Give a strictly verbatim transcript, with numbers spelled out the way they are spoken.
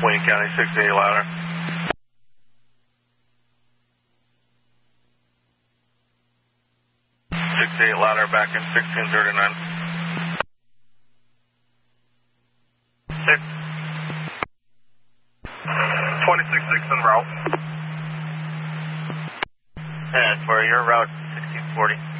Wayne County, six eight louder. six eight louder, back in sixteen thirty-nine. six. twenty-six six en route. And for your route, sixteen forty.